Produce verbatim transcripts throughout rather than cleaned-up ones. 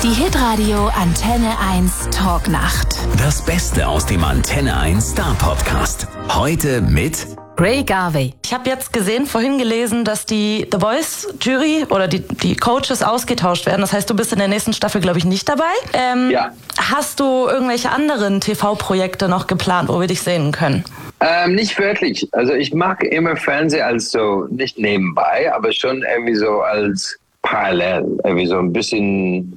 Die Hitradio Antenne eins Talknacht. Das Beste aus dem Antenne eins Star Podcast. Heute mit Ray Garvey. Ich habe jetzt gesehen, vorhin gelesen, dass die The Voice Jury oder die, die Coaches ausgetauscht werden. Das heißt, du bist in der nächsten Staffel, glaube ich, nicht dabei. Ähm, ja. Hast du irgendwelche anderen T V-Projekte noch geplant, wo wir dich sehen können? Ähm, nicht wirklich. Also ich mag immer Fernsehen als so, nicht nebenbei, aber schon irgendwie so als parallel. Irgendwie so ein bisschen...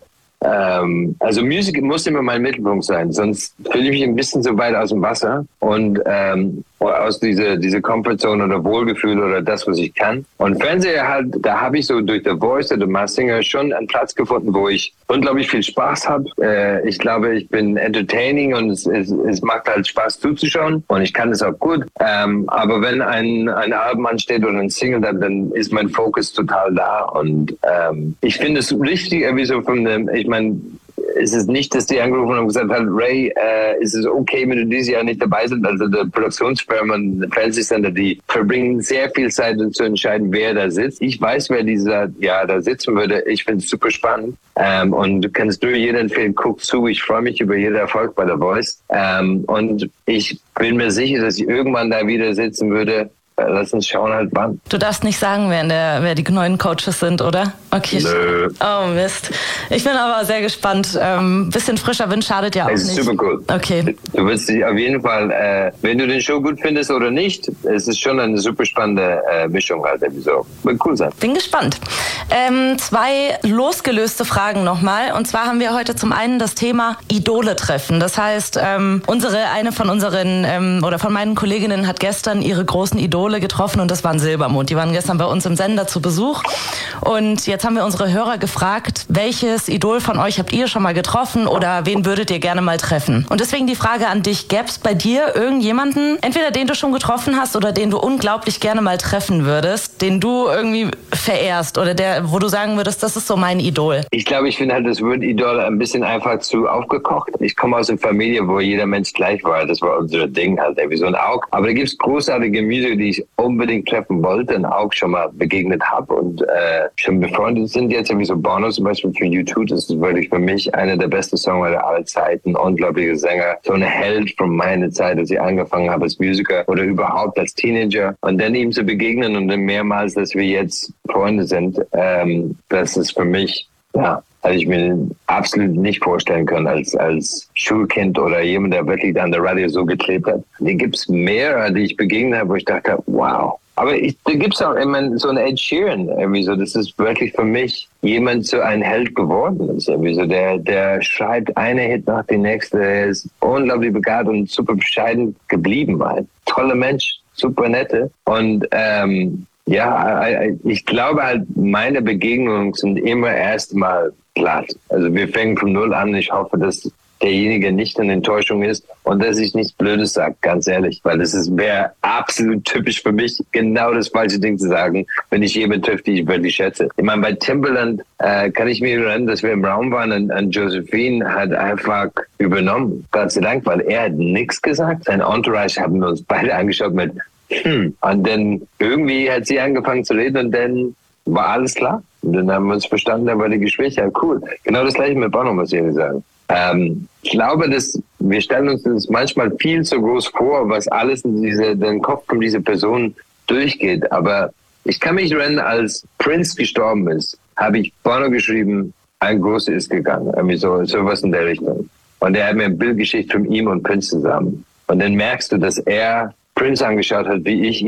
Ähm, also Musik muss immer mein Mittelpunkt sein, sonst fühle ich mich ein bisschen so weit aus dem Wasser und ähm, aus dieser diese Comfortzone oder Wohlgefühl oder das, was ich kann. Und Fernseher halt, da habe ich so durch The Voice oder The Masked Singer schon einen Platz gefunden, wo ich unglaublich viel Spaß habe. Äh, ich glaube, ich bin entertaining und es, es, es macht halt Spaß zuzuschauen und ich kann es auch gut. Ähm, aber wenn ein, ein Album ansteht oder ein Single, dann, dann ist mein Fokus total da und ähm, ich finde es richtig, irgendwie so von dem, ich meine, es ist nicht, dass die angerufen haben und gesagt hat, Ray, äh, ist es okay, wenn du dieses Jahr nicht dabei sind? Also der Produktionsfirma und der Fernsehsender, die verbringen sehr viel Zeit, um zu entscheiden, wer da sitzt. Ich weiß, wer dieser ja da sitzen würde. Ich finde es super spannend. Ähm, und du kannst durch jeden Film, guck zu. Ich freue mich über jeden Erfolg bei The Voice. Ähm, und ich bin mir sicher, dass ich irgendwann da wieder sitzen würde. Lass uns schauen halt wann. Du darfst nicht sagen, wer, in der, wer die neuen Coaches sind, oder? Okay. Nö. Oh Mist. Ich bin aber sehr gespannt. Ähm, bisschen frischer Wind schadet ja auch es nicht. Es ist super cool. Okay. Du wirst dich auf jeden Fall, äh, wenn du den Show gut findest oder nicht, es ist schon eine super spannende äh, Mischung halt. So. Wird cool sein. Bin gespannt. Ähm, zwei losgelöste Fragen nochmal. Und zwar haben wir heute zum einen das Thema Idole treffen. Das heißt, ähm, unsere, eine von unseren ähm, oder von meinen Kolleginnen hat gestern ihre großen Idole getroffen und das waren Silbermond. Die waren gestern bei uns im Sender zu Besuch und jetzt haben wir unsere Hörer gefragt, welches Idol von euch habt ihr schon mal getroffen oder wen würdet ihr gerne mal treffen? Und deswegen die Frage an dich, gäbe es bei dir irgendjemanden, entweder den du schon getroffen hast oder den du unglaublich gerne mal treffen würdest, den du irgendwie verehrst oder der, wo du sagen würdest, das ist so mein Idol? Ich glaube, ich finde halt das Wort Idol ein bisschen einfach zu aufgekocht. Ich komme aus einer Familie, wo jeder Mensch gleich war. Das war unser Ding halt, wie so ein Aug. Aber da gibt es großartige Musiker, die ich unbedingt treffen wollte und auch schon mal begegnet habe und äh, schon befreundet sind jetzt, wie so Bono zum Beispiel für U zwei, das ist wirklich für mich einer der besten Songwriter aller Zeiten, unglaublicher Sänger, so eine Held von meiner Zeit, als ich angefangen habe als Musiker oder überhaupt als Teenager und dann ihm zu begegnen und dann mehrmals, dass wir jetzt Freunde sind, ähm, das ist für mich, ja, also ich mir absolut nicht vorstellen können als als Schulkind oder jemand, der wirklich an der Radio so geklebt hat. Die gibt's mehr, die ich begegnet habe, wo ich dachte, wow. Aber ich, da gibt's auch immer so einen Ed Sheeran, irgendwie so. Das ist wirklich für mich jemand so ein Held geworden ist, irgendwie so. Der der schreibt eine Hit nach die nächste. Er ist unglaublich begabt und super bescheiden geblieben, ein toller Mensch, super nette und ähm, ja, ich glaube halt, meine Begegnungen sind immer erstmal glatt. Also wir fangen von Null an. Ich hoffe, dass derjenige nicht in Enttäuschung ist und dass ich nichts Blödes sage, ganz ehrlich. Weil das wäre absolut typisch für mich, genau das falsche Ding zu sagen, wenn ich jemanden treffe, die ich wirklich schätze. Ich meine, bei Timbaland äh, kann ich mich erinnern, dass wir im Raum waren und, und Josephine hat einfach übernommen. Gott sei Dank, weil er hat nichts gesagt. Sein Entourage haben wir uns beide angeschaut mit Hm. Und dann irgendwie hat sie angefangen zu reden und dann war alles klar. Und dann haben wir uns verstanden, dann war die Gespräche ja cool. Genau das gleiche mit Bono, muss ich ehrlich sagen. Ähm, ich glaube, dass wir stellen uns das manchmal viel zu groß vor, was alles in diese, den Kopf von dieser Person durchgeht. Aber ich kann mich erinnern, als Prince gestorben ist, habe ich Bono geschrieben, ein Großer ist gegangen. Irgendwie so, sowas in der Richtung. Und er hat mir ein Bild geschickt von ihm und Prince zusammen. Und dann merkst du, dass er Prince angeschaut hat, wie ich